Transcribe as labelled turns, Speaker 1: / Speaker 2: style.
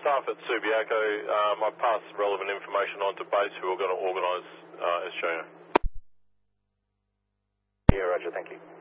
Speaker 1: staff at Subiaco. I've passed relevant information on to base who are going to organise SJO.
Speaker 2: Yeah, Roger, thank you.